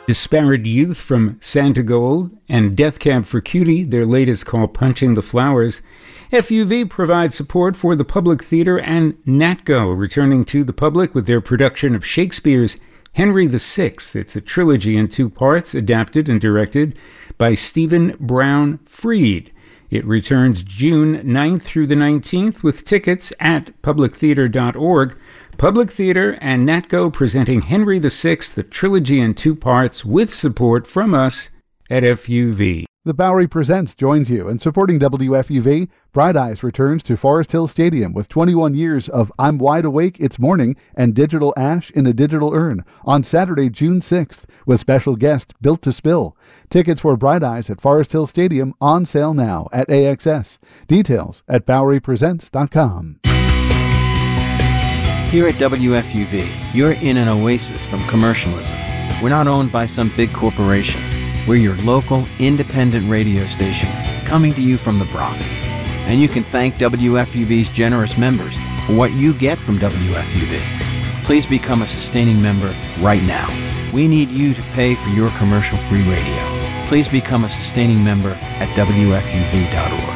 Disparate Youth from Santa Gold, and Death Cab for Cutie, their latest called Punching the Flowers. FUV provides support for the Public Theater and NatGo, returning to the public with their production of Shakespeare's Henry VI. It's a trilogy in 2 parts, adapted and directed by Stephen Brown Freed. It returns June 9th through the 19th with tickets at publictheater.org. Public Theater and NatGo presenting Henry VI, the trilogy in 2 parts, with support from us at FUV. The Bowery Presents joins you in supporting WFUV. Bright Eyes returns to Forest Hill Stadium with 21 years of I'm Wide Awake, It's Morning and Digital Ash in a Digital Urn on Saturday, June 6th with special guest Built to Spill. Tickets for Bright Eyes at Forest Hill Stadium on sale now at AXS. Details at BoweryPresents.com. Here at WFUV, you're in an oasis from commercialism. We're not owned by some big corporation. We're your local, independent radio station, coming to you from the Bronx. And you can thank WFUV's generous members for what you get from WFUV. Please become a sustaining member right now. We need you to pay for your commercial-free radio. Please become a sustaining member at WFUV.org.